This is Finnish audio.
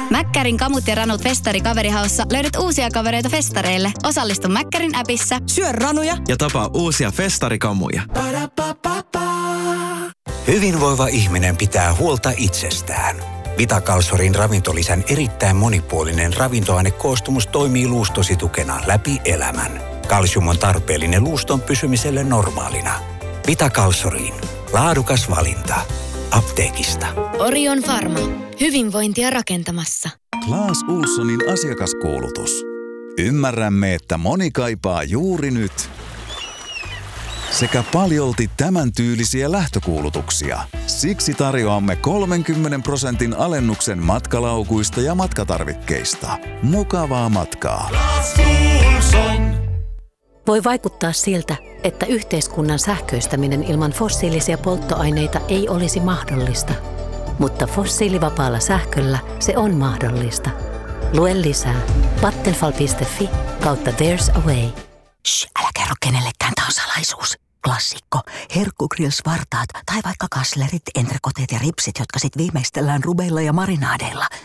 Mäkkärin kamut ja ranut festari kaverihaussa löydät uusia kavereita festareille. Osallistu Mäkkärin appissa. Syö ranuja ja tapaa uusia festarikamuja. Hyvinvoiva ihminen pitää huolta itsestään. Vitakalsorin ravintolisän erittäin monipuolinen ravintoainekoostumus toimii luustosi tukena läpi elämän. Kalsium on tarpeellinen luuston pysymiselle normaalina. Vitakalsoriin. Laadukas valinta. Apteekista. Orion Pharma. Hyvinvointia rakentamassa. Claes Ohlsonin asiakaskuulutus. Ymmärrämme, että moni kaipaa juuri nyt sekä paljolti tämän tyylisiä lähtökuulutuksia. Siksi tarjoamme 30% alennuksen matkalaukuista ja matkatarvikkeista. Mukavaa matkaa. Voi vaikuttaa siltä, että yhteiskunnan sähköistäminen ilman fossiilisia polttoaineita ei olisi mahdollista. Mutta fossiilivapaalla sähköllä se on mahdollista. Lue lisää vattenfall.fi/there's a way. Shh, älä kerro kenellekään, tää on salaisuus. Klassikko. Herkkugrills-vartaat tai vaikka kaslerit, entrekoteet ja ripsit, jotka sit viimeistellään rubeilla ja marinaadeilla.